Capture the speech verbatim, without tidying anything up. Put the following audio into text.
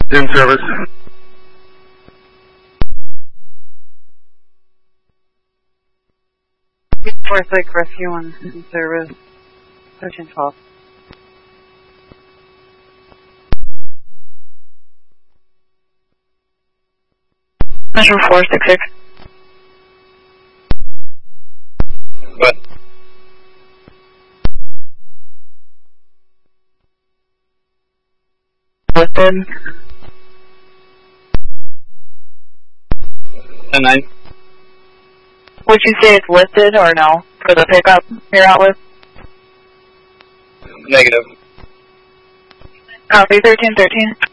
In service. Four Six Rescue One in service. Pushing twelve. Measure four six six. What? Listed. ten nine. Would you say it's listed or no for the pickup you're out with? Negative. Copy thirteen thirteen.